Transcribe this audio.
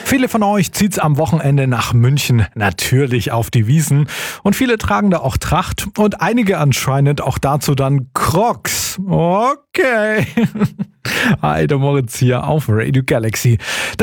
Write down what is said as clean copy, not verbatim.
Viele von euch zieht's am Wochenende nach München, natürlich auf die Wiesn. Und viele tragen da auch Tracht und einige anscheinend auch dazu dann Crocs. Okay. Hi, der Moritz hier auf Radio Galaxy.